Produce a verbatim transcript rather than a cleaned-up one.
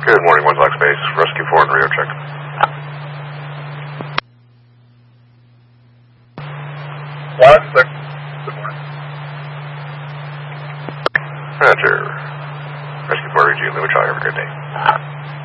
Good morning, one Black Space. Rescue four and Rio check. One six. Good morning. Roger. Rescue four, Reggie, Lima, have a good day.